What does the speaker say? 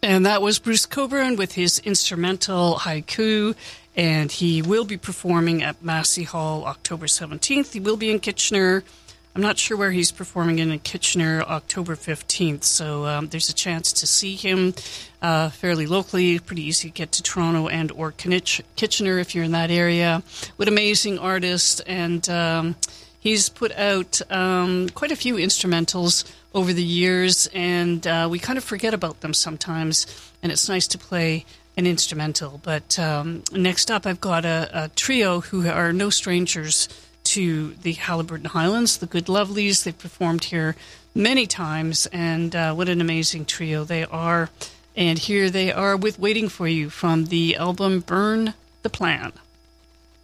And that was Bruce Cockburn with his instrumental Haiku, and he will be performing at Massey Hall October 17th. He will be in Kitchener. I'm not sure where he's performing in Kitchener October 15th, so there's a chance to see him fairly locally. Pretty easy to get to Toronto and or Kitchener if you're in that area. What amazing artist, and he's put out quite a few instrumentals over the years, and we kind of forget about them sometimes, and it's nice to play an instrumental. But next up, I've got a trio who are no strangers to the Haliburton Highlands, the Good Lovelies. They've performed here many times, and what an amazing trio they are. And here they are with Waiting for You from the album Burn the Plan.